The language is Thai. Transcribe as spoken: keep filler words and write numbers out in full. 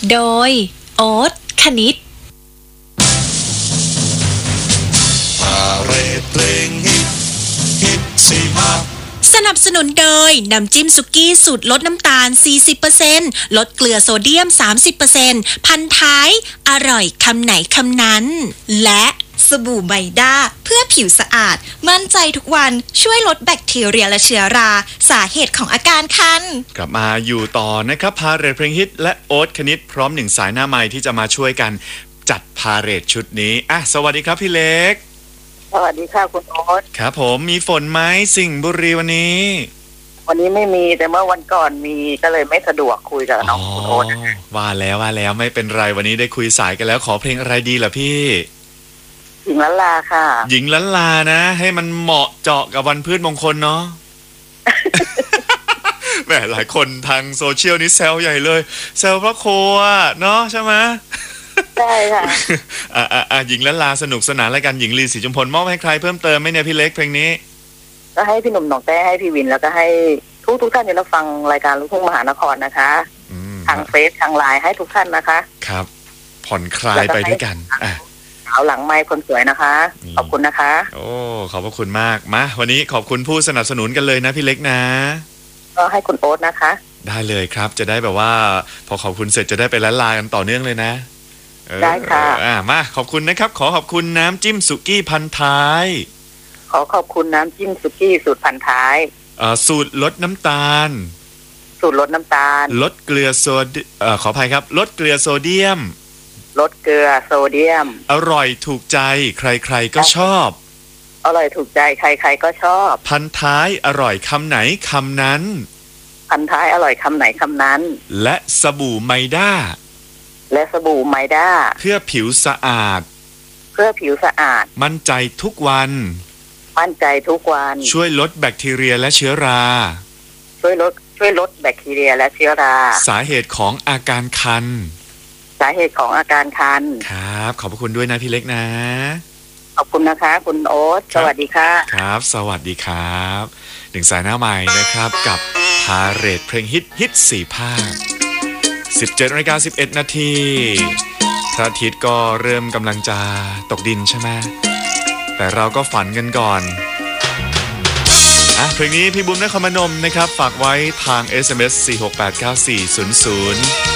โดยโอ๊ตคณิตพาเรดเพลงฮิตฮิตสี่ภาคสนับสนุนโดยน้ำจิ้มสุกี้สูตรลดน้ำตาล สี่สิบเปอร์เซ็นต์ ลดเกลือโซเดียม สามสิบเปอร์เซ็นต์ พันท้ายอร่อยคำไหนคำนั้นและสบู่ไมด้าเพื่อผิวสะอาดมั่นใจทุกวันช่วยลดแบคทีเรียและเชื้อราสาเหตุของอาการคันกลับมาอยู่ต่อนะครับพาเรดเพลงฮิตและโอ๊ตคณิตพร้อมหนึ่งสายหน้าไมค์ที่จะมาช่วยกันจัดพาเรดชุดนี้อ่ะสวัสดีครับพี่เล็กสวัสดีค่ะคุณโอ๊ตครับผมมีฝนไหมสิงห์บุรีวันนี้วันนี้ไม่มีแต่เมื่อวันก่อนมีก็เลยไม่สะดวกคุยกับน้องคุณโอ๊ตว่าแล้วว่าแล้วไม่เป็นไรวันนี้ได้คุยสายกันแล้วขอเพลงอะไรดีล่ะพี่หญิงล้านลาค่ะหญิงล้านลานะให้มันเหมาะเจาะกับวันพืชมงคลเนาะ แหมหลายคนทางโซเชียลนี้แซวใหญ่เลยแซวพระโคอ่ะเนาะใช่ไหมใช่ค่ะอ่าอ่าหญิงล้านลาสนุกสนานรายการหญิงลีศรีจุมพลมอบให้ใครเพิ่มเติมไหมเนี่ยพี่เล็กเพลงนี้ก็ให้พี่หนุ่มหนองแต้ให้พี่วินแล้วก็ให้ทุกทุกท่านที่รับฟังรายการลูกทุ่งมหานครนะคะทางเฟซทางไลน์ให้ทุกท่านนะคะครับผ่อนคลายไปด้วยกันอ่ะเอาหลังไมค์คนสวยนะคะขอบคุณนะคะโอ้ขอบพระคุณมากมาวันนี้ขอบคุณผู้สนับสนุนกันเลยนะพี่เล็กนะก็ให้คุณโอ๊ตนะคะได้เลยครับจะได้แบบว่าพอขอบคุณเสร็จจะได้ไปล้านลากันต่อเนื่องเลยนะได้ค่ะอ่ามาขอบคุณนะครับขอขอบคุณน้ำจิ้มสุกี้พันท้ายขอขอบคุณน้ำจิ้มสุกี้สูตรพันท้ายอ่าสูตรลดน้ำตาลสูตรลดน้ำตาลลดเกลือโซเดียเอ่อขออภัยครับลดเกลือโซเดียมลดเกลือโซเดียมอร่อยถูกใจใครๆก็ชอบอร่อยถูกใจใครๆก็ชอบพันท้ายอร่อยคำไหนคำนั้นพันท้ายอร่อยคำไหนคำนั้นและสบู่ไมด้าและสบู่ไมด้าเพื่อผิวสะอาดเพื่อผิวสะอาดมั่นใจทุกวันมั่นใจทุกวันช่วยลดแบคทีเรียและเชื้อราช่วยลดช่วยลดแบคทีเรียและเชื้อราสาเหตุของอาการคันสาเหตุของอาการคันครับขอบพระคุณด้วยนะพี่เล็กนะขอบคุณนะคะคุณโอ๊ตสวัสดีค่ะครับสวัสดีครับหนึ่งสายหน้าใหม่นะครับกับพาเรดเพลงฮิตฮิตสี่ภาคสิบเจ็ดนาฬิกาสิบเอ็ดนาทีพระอาทิตย์ก็เริ่มกำลังจะตกดินใช่ไหมแต่เราก็ฝันกันก่อนอ่ะเพลงนี้พี่บุญนครพนมนะครับฝากไว้ทาง เอส เอ็ม เอส สี่ หก แปด เก้า สี่ ศูนย์ ศูนย์